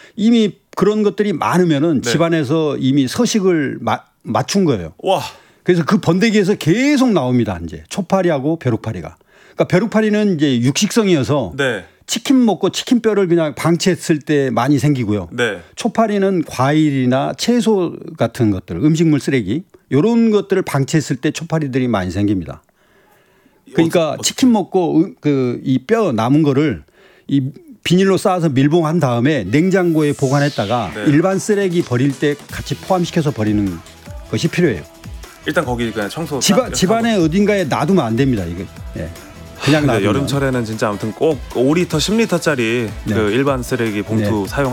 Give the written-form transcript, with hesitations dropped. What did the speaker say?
이미 그런 것들이 많으면은 네. 집안에서 이미 서식을 맞춘 거예요. 와. 그래서 그 번데기에서 계속 나옵니다. 이제 초파리하고 벼룩파리가. 그러니까 벼룩파리는 이제 육식성이어서 네. 치킨 먹고 치킨뼈를 그냥 방치했을 때 많이 생기고요. 네. 초파리는 과일이나 채소 같은 것들, 음식물 쓰레기 이런 것들을 방치했을 때 초파리들이 많이 생깁니다. 그러니까 치킨 먹고 그 이 뼈 남은 거를 이 비닐로 싸서 밀봉한 다음에 냉장고에 보관했다가 네. 일반 쓰레기 버릴 때 같이 포함시켜서 버리는 것이 필요해요. 일단 거기 그냥 청소. 집안에 어딘가에 놔두면 안 됩니다. 이게 예. 그냥 놔두면. 여름철에는 진짜 아무튼 꼭 5리터, 10리터짜리 네. 그 일반 쓰레기 봉투 네. 사용.